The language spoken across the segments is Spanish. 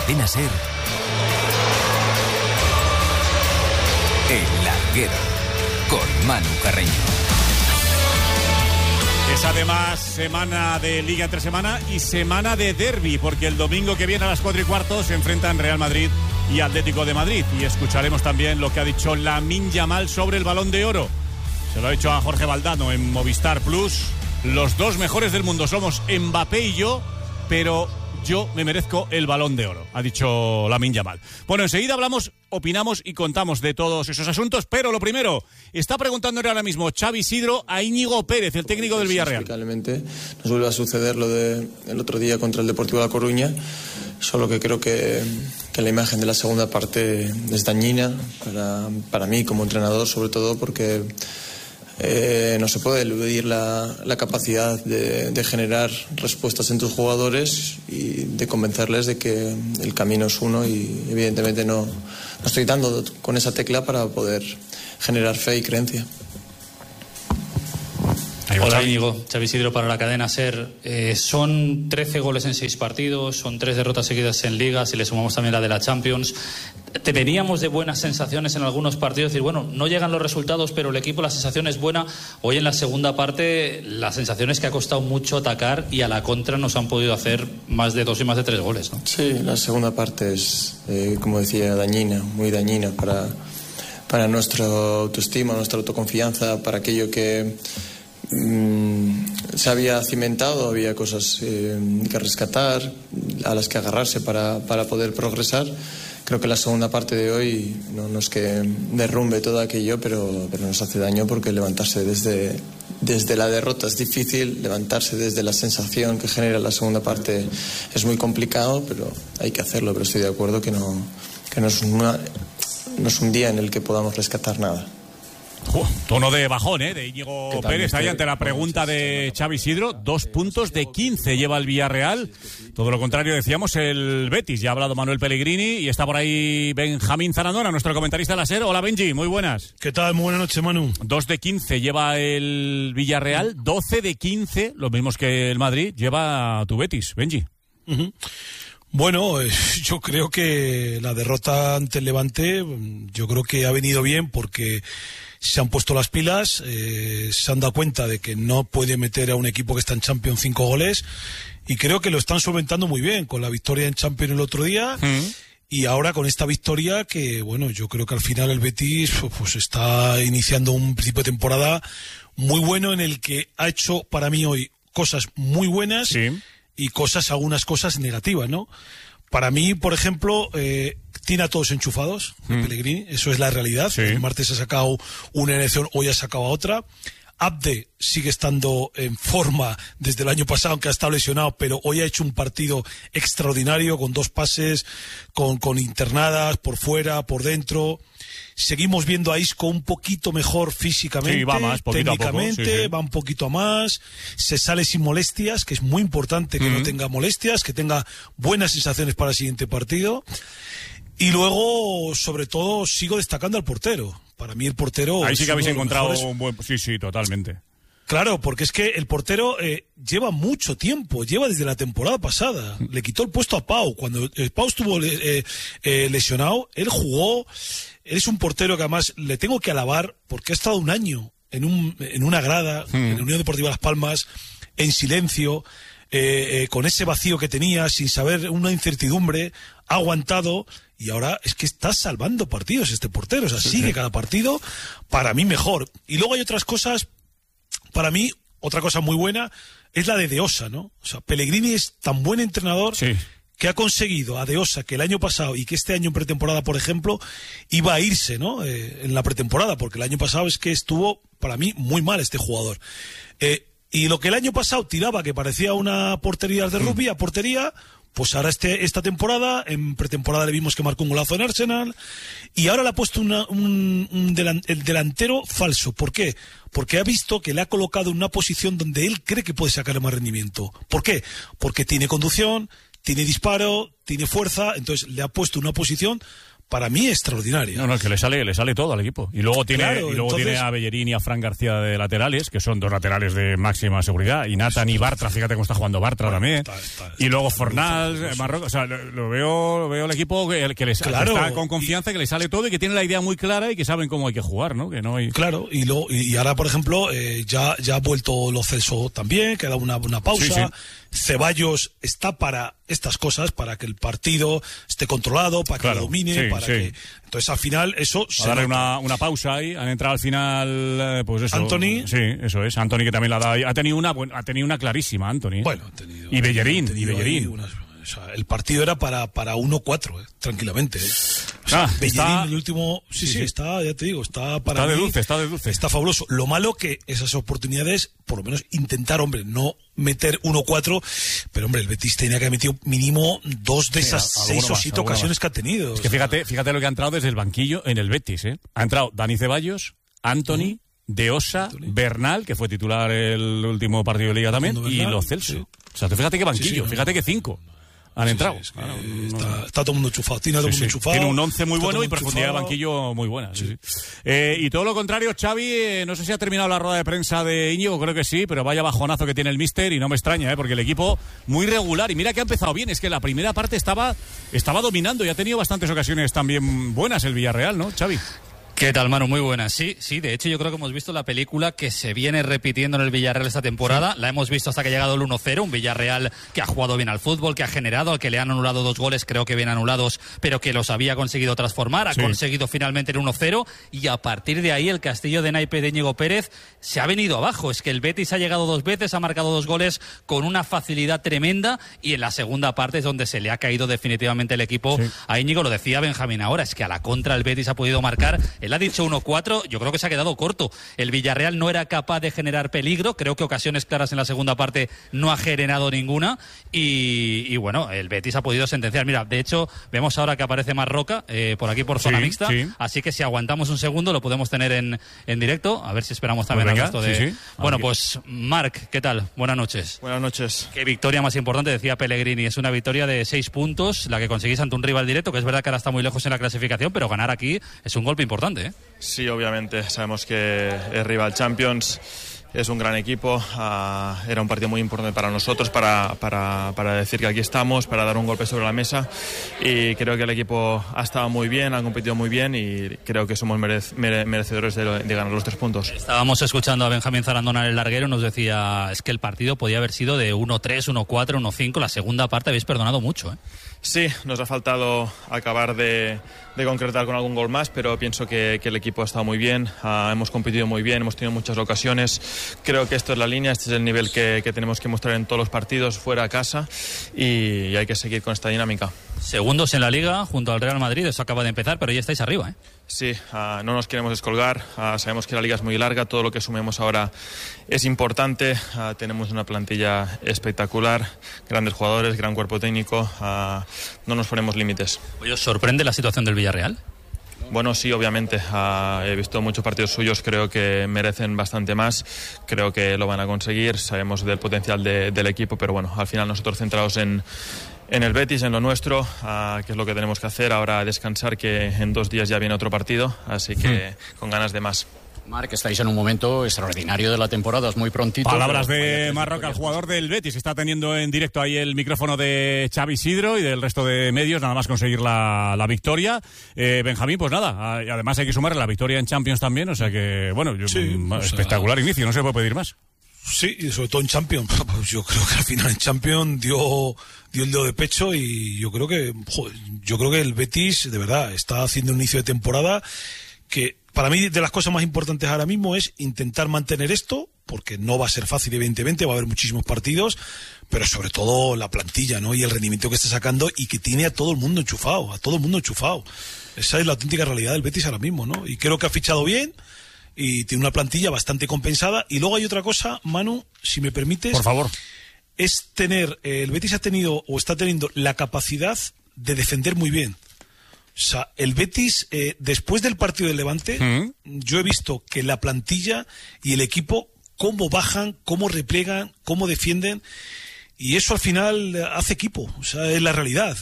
Cadena SER, El Larguero, con Manu Carreño. Es además semana de Liga entre semana y semana de derbi, porque el domingo que viene a las 4:15 se enfrentan Real Madrid y Atlético de Madrid. Y escucharemos también lo que ha dicho Lamine Yamal sobre el Balón de Oro. Se lo ha dicho a Jorge Valdano en Movistar Plus. Los dos mejores del mundo somos Mbappé y yo, pero yo me merezco el Balón de Oro, ha dicho Lamine Yamal. Bueno, enseguida hablamos, opinamos y contamos de todos esos asuntos, pero lo primero, está preguntándole ahora mismo Xavi Sidro a Íñigo Pérez, el técnico del Villarreal. Inexplicablemente nos vuelve a suceder lo del otro día contra el Deportivo de La Coruña, solo que creo que la imagen de la segunda parte es dañina para mí como entrenador, sobre todo porque no se puede eludir la capacidad de generar respuestas en tus jugadores y de convencerles de que el camino es uno, y evidentemente no estoy dando con esa tecla para poder generar fe y creencia. Hola Íñigo, Xavi Sidro para la cadena SER. Son 13 goles en 6 partidos, son 3 derrotas seguidas en Liga, si le sumamos también la de la Champions. Te veníamos de buenas sensaciones en algunos partidos, decir, bueno, no llegan los resultados, pero el equipo, la sensación es buena. Hoy en la segunda parte, la sensación es que ha costado mucho atacar y a la contra nos han podido hacer más de 2 y más de 3 goles, ¿no? Sí, la segunda parte es, como decía, dañina, muy dañina para nuestra autoestima, nuestra autoconfianza, para aquello que se había cimentado. Había cosas que rescatar, a las que agarrarse para poder progresar. Creo que la segunda parte de hoy no es que derrumbe todo aquello, pero nos hace daño, porque levantarse desde la derrota es difícil, levantarse desde la sensación que genera la segunda parte es muy complicado, pero hay que hacerlo. Pero estoy de acuerdo que no es un día en el que podamos rescatar nada. Tono de bajón, de Íñigo Pérez ahí ante la pregunta de Xavi Sidro. 2 puntos de 15 lleva el Villarreal. Todo lo contrario, decíamos, el Betis. Ya ha hablado Manuel Pellegrini y está por ahí Benjamín Zarandona, nuestro comentarista de la SER. Hola Benji, muy buenas. ¿Qué tal? Muy buenas noches, Manu. 2 de 15 lleva el Villarreal, 12 de 15, los mismos que el Madrid, lleva tu Betis, Benji. Uh-huh. Bueno, yo creo que la derrota ante el Levante, yo creo que ha venido bien, porque se han puesto las pilas, se han dado cuenta de que no puede meter a un equipo que está en Champions 5 goles, y creo que lo están solventando muy bien con la victoria en Champions el otro día. Y ahora con esta victoria, que bueno, yo creo que al final el Betis pues está iniciando un principio de temporada muy bueno, en el que ha hecho para mí hoy cosas muy buenas, sí, y algunas cosas negativas, ¿no? Para mí, por ejemplo, tiene a todos enchufados, Pellegrini, eso es la realidad. Sí. El martes ha sacado una elección, hoy ha sacado a otra. Abde sigue estando en forma desde el año pasado, aunque ha estado lesionado, pero hoy ha hecho un partido extraordinario, con 2 pases, con internadas por fuera, por dentro. Seguimos viendo a Isco un poquito mejor físicamente, sí, va más, técnicamente, poco, sí. Va un poquito a más, se sale sin molestias, que es muy importante que no tenga molestias, que tenga buenas sensaciones para el siguiente partido. Y luego, sobre todo, sigo destacando al portero. Para mí el portero... Ahí sí que habéis encontrado un buen... Sí, totalmente. Claro, porque es que el portero lleva mucho tiempo, lleva desde la temporada pasada. Le quitó el puesto a Pau. Cuando Pau estuvo lesionado, él jugó. Él es un portero que además le tengo que alabar, porque ha estado un año en una grada, en la Unión Deportiva Las Palmas, en silencio, con ese vacío que tenía, sin saber, una incertidumbre, ha aguantado, y ahora es que está salvando partidos este portero. O sea, sigue cada partido, para mí mejor. Y luego hay otras cosas. Para mí, otra cosa muy buena es la de De Osa, ¿no? O sea, Pellegrini es tan buen entrenador, sí, que ha conseguido a De Osa, que el año pasado y que este año en pretemporada, por ejemplo, iba a irse, ¿no? En la pretemporada, porque el año pasado es que estuvo, para mí, muy mal este jugador. Y lo que el año pasado tiraba, que parecía una portería de rugby, a portería, pues ahora esta temporada, en pretemporada le vimos que marcó un golazo en Arsenal, y ahora le ha puesto el delantero falso. ¿Por qué? Porque ha visto que le ha colocado en una posición donde él cree que puede sacarle más rendimiento. ¿Por qué? Porque tiene conducción, tiene disparo, tiene fuerza, entonces le ha puesto una posición para mí extraordinaria. No, es que le sale todo al equipo. Y luego tiene, tiene a Bellerín y a Fran García de laterales, que son dos laterales de máxima seguridad. Y Nathan y Bartra, fíjate cómo está jugando Bartra también. Y luego Fornal, Marrocos. O sea, lo veo el equipo que está con confianza, que le sale todo y que tiene la idea muy clara y que saben cómo hay que jugar, ¿no? Que no hay... Claro, y ahora, por ejemplo, ya ha vuelto Lo Celso también, que da una pausa. Sí. Ceballos está para estas cosas, para que el partido esté controlado, para que lo domine, que... Entonces, al final, eso... A darle una pausa ahí, han entrado al final, pues eso... Anthony. Sí, eso es, Anthony que también la ha dado ahí. Ha tenido una clarísima, Anthony. Bueno, y Bellerín, O sea, el partido era para 1-4, tranquilamente. O sea, Bellerín, el último... Sí, está, ya te digo, está para está mí... Está de dulce. Está fabuloso. Lo malo que esas oportunidades, por lo menos intentar, hombre, no meter 1-4, pero, hombre, el Betis tenía que haber metido mínimo 2 de esas 6 o 7 ocasiones que ha tenido. Es que fíjate lo que ha entrado desde el banquillo en el Betis, ¿eh? Ha entrado Dani Ceballos, Anthony... De Osa, Bernal, que fue titular el último partido de Liga también, y Lo Celso. Sí. O sea, fíjate qué banquillo, fíjate que 5 han entrado. Está todo el mundo enchufado, tiene todo el mundo enchufado. Tiene un 11 muy bueno y profundidad de banquillo muy buena. Y todo lo contrario, Xavi, no sé si ha terminado la rueda de prensa de Íñigo, creo que sí, pero vaya bajonazo que tiene el míster y no me extraña, porque el equipo muy regular. Y mira que ha empezado bien, es que la primera parte estaba dominando y ha tenido bastantes ocasiones también buenas el Villarreal, ¿no, Xavi? ¿Qué tal, Manu? Muy buena. Sí, de hecho yo creo que hemos visto la película que se viene repitiendo en el Villarreal esta temporada. La hemos visto hasta que ha llegado el 1-0, un Villarreal que ha jugado bien al fútbol, que ha generado, al que le han anulado 2 goles, creo que bien anulados, pero que los había conseguido transformar, ha conseguido finalmente el 1-0 y a partir de ahí el castillo de naipe de Íñigo Pérez se ha venido abajo. Es que el Betis ha llegado 2 veces, ha marcado 2 goles con una facilidad tremenda y en la segunda parte es donde se le ha caído definitivamente el equipo a Íñigo. Lo decía Benjamín ahora, es que a la contra el Betis ha podido marcar, él ha dicho 1-4, yo creo que se ha quedado corto. El Villarreal no era capaz de generar peligro, creo que ocasiones claras en la segunda parte no ha generado ninguna y bueno, el Betis ha podido sentenciar. Mira, de hecho, vemos ahora que aparece Marroca por aquí por zona mixta, así que si aguantamos un segundo lo podemos tener en directo, a ver si esperamos también al resto de... Bueno, pues Marc, ¿qué tal? Buenas noches. Buenas noches. Qué victoria más importante, decía Pellegrini, es una victoria de 6 puntos, la que conseguís ante un rival directo, que es verdad que ahora está muy lejos en la clasificación, pero ganar aquí es un golpe importante, ¿eh? Sí, obviamente, sabemos que es rival Champions, es un gran equipo, era un partido muy importante para nosotros, para decir que aquí estamos, para dar un golpe sobre la mesa y creo que el equipo ha estado muy bien, ha competido muy bien y creo que somos merecedores de ganar los 3 puntos. Estábamos escuchando a Benjamín Zarandona en el larguero, nos decía, es que el partido podía haber sido de 1-3, 1-4, 1-5, la segunda parte habéis perdonado mucho, ¿eh? Sí, nos ha faltado acabar de concretar con algún gol más, pero pienso que el equipo ha estado muy bien, hemos competido muy bien, hemos tenido muchas ocasiones. Creo que esto es la línea, este es el nivel que tenemos que mostrar en todos los partidos, fuera a casa, y hay que seguir con esta dinámica. Segundos en la Liga, junto al Real Madrid, eso acaba de empezar, pero ya estáis arriba, ¿eh? Sí, no nos queremos descolgar, sabemos que la Liga es muy larga, todo lo que sumemos ahora es importante, tenemos una plantilla espectacular, grandes jugadores, gran cuerpo técnico, no nos ponemos límites. Oye, ¿os sorprende la situación del Villarreal? Bueno, sí, obviamente. He visto muchos partidos suyos, creo que merecen bastante más, creo que lo van a conseguir, sabemos del potencial del equipo, pero bueno, al final nosotros centrados en el Betis, en lo nuestro, que es lo que tenemos que hacer, ahora descansar, que en 2 días ya viene otro partido, así que con ganas de más. Marc, estáis en un momento extraordinario de la temporada, es muy prontito. Palabras de Marroca, el jugador del Betis, está teniendo en directo ahí el micrófono de Xavi Isidro y del resto de medios, nada más conseguir la victoria. Benjamín, pues nada, además hay que sumarle la victoria en Champions también, o sea que, bueno, espectacular inicio, no se puede pedir más. Sí, y sobre todo en Champions, pues yo creo que al final en Champions dio el dedo de pecho y yo creo que el Betis, de verdad, está haciendo un inicio de temporada que para mí de las cosas más importantes ahora mismo es intentar mantener esto, porque no va a ser fácil, evidentemente, va a haber muchísimos partidos, pero sobre todo la plantilla, ¿no? Y el rendimiento que está sacando y que tiene a todo el mundo enchufado. Esa es la auténtica realidad del Betis ahora mismo, ¿no? Y creo que ha fichado bien y tiene una plantilla bastante compensada. Y luego hay otra cosa, Manu, si me permites. Por favor. Es tener, el Betis ha tenido o está teniendo la capacidad de defender muy bien. O sea, el Betis, después del partido del Levante, yo he visto que la plantilla y el equipo, cómo bajan, cómo repliegan, cómo defienden. Y eso al final hace equipo, o sea, es la realidad.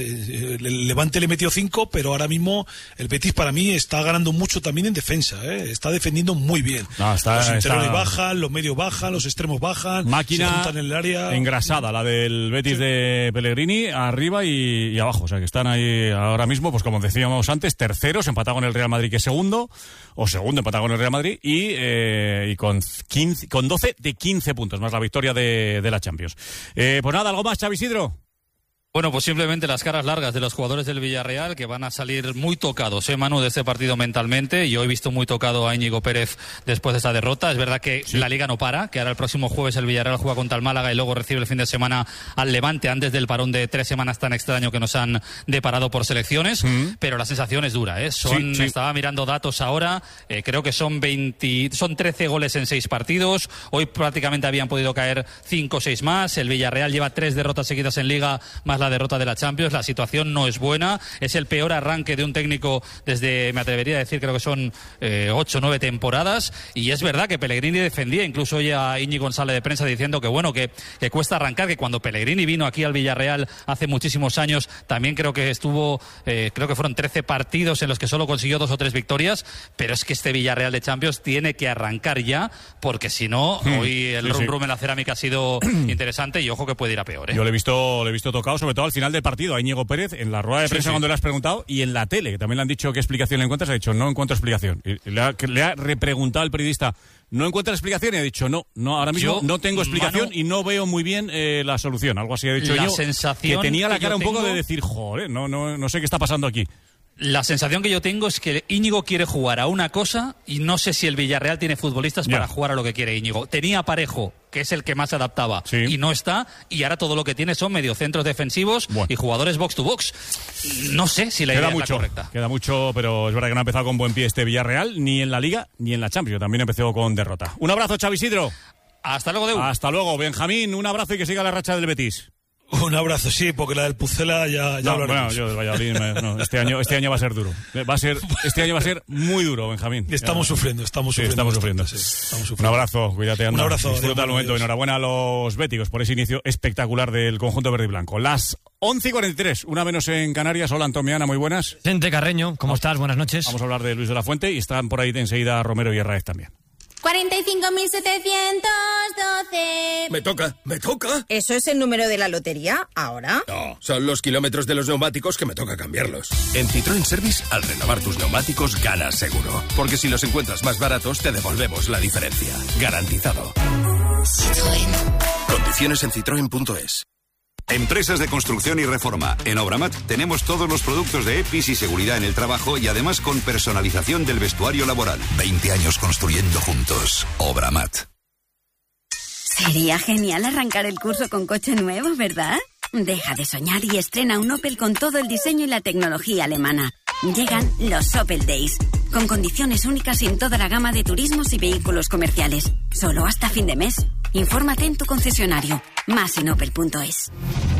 El Levante le metió 5, pero ahora mismo el Betis para mí está ganando mucho también en defensa, está defendiendo muy bien. Los interiores bajan, los medios bajan, los extremos bajan, máquina se juntan en el área. Engrasada, la del Betis de Pellegrini, arriba y abajo, o sea que están ahí ahora mismo, pues como decíamos antes, terceros, empatado con el Real Madrid que es segundo empatado con el Real Madrid y con 12 de 15 puntos, más la victoria de la Champions. Pues nada, ¿algo más, Xavi Isidro? Bueno, pues simplemente las caras largas de los jugadores del Villarreal, que van a salir muy tocados, Manu, de este partido mentalmente. Yo he visto muy tocado a Íñigo Pérez después de esta derrota. Es verdad que la Liga no para, que ahora el próximo jueves el Villarreal juega contra el Málaga y luego recibe el fin de semana al Levante, antes del parón de 3 semanas tan extraño que nos han deparado por selecciones. Pero la sensación es dura, Estaba mirando datos ahora, creo que son 13 goles en 6 partidos. Hoy prácticamente habían podido caer 5 o 6 más. El Villarreal lleva 3 derrotas seguidas en Liga, más la derrota de la Champions. La situación no es buena, es el peor arranque de un técnico desde, me atrevería a decir, creo que son 8 o 9 temporadas, y es verdad que Pellegrini defendía, incluso hoy a Íñigo en sala de prensa diciendo que bueno, que cuesta arrancar, que cuando Pellegrini vino aquí al Villarreal hace muchísimos años, también creo que estuvo, creo que fueron 13 partidos en los que solo consiguió 2 o 3 victorias, pero es que este Villarreal de Champions tiene que arrancar ya, porque si no, hoy el rum en la cerámica ha sido interesante y ojo que puede ir a peor. Yo le he visto tocado, sobre todo al final del partido, a Íñigo Pérez, en la rueda de prensa cuando le has preguntado, y en la tele, que también le han dicho qué explicación le encuentras, ha dicho no encuentro explicación. Y le ha repreguntado al periodista, ¿no encuentra explicación? Y ha dicho no, ahora mismo no tengo explicación, Manu, y no veo muy bien la solución. Algo así ha dicho yo, que tenía la cara un poco de decir, joder, no sé qué está pasando aquí. La sensación que yo tengo es que Íñigo quiere jugar a una cosa y no sé si el Villarreal tiene futbolistas para jugar a lo que quiere Íñigo. Tenía a Parejo, que es el que más se adaptaba, y no está, y ahora todo lo que tiene son mediocentros defensivos y jugadores box to box. No sé si la idea es la correcta. Queda mucho, pero es verdad que no ha empezado con buen pie este Villarreal, ni en la Liga ni en la Champions. También empezó con derrota. Un abrazo, Xavi Isidro. Hasta luego, Deu. Hasta luego, Benjamín. Un abrazo y que siga la racha del Betis. Un abrazo, sí, porque la del Pucela ya hablaremos. Bueno, yo del Valladolid, este año va a ser duro. Este año va a ser muy duro, Benjamín. Estamos sufriendo. Un abrazo, cuídate, anda. Un abrazo. Disfruta el momento. Enhorabuena a los béticos por ese inicio espectacular del conjunto verde y blanco. Las 11:43, una menos en Canarias. Hola, Antomiana, muy buenas. Vicente Carreño, ¿cómo estás? Buenas noches. Vamos a hablar de Luis de la Fuente y están por ahí enseguida Romero y Herráez también. 45.712. Me toca. ¿Eso es el número de la lotería ahora? No, son los kilómetros de los neumáticos que me toca cambiarlos. En Citroën Service, al renovar tus neumáticos, ganas seguro. Porque si los encuentras más baratos, te devolvemos la diferencia. Garantizado. Citroën. Condiciones en citroen.es. Empresas de construcción y reforma. En Obramat tenemos todos los productos de EPIs y seguridad en el trabajo y además con personalización del vestuario laboral. 20 años construyendo juntos. Obramat. Sería genial arrancar el curso con coche nuevo, ¿verdad? Deja de soñar y estrena un Opel con todo el diseño y la tecnología alemana. Llegan los Opel Days, con condiciones únicas en toda la gama de turismos y vehículos comerciales. Solo hasta fin de mes. Infórmate en tu concesionario. Más en opel.es.